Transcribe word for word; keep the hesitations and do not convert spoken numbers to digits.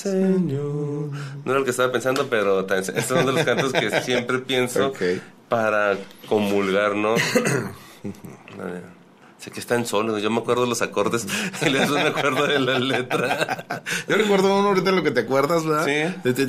Señor. No era lo que estaba pensando, pero este es uno de los cantos que siempre pienso okay. para comulgar, ¿no? Sé que está en solo, yo me acuerdo de los acordes y después me acuerdo de la letra. Yo recuerdo uno ahorita lo que te acuerdas, ¿verdad? Sí.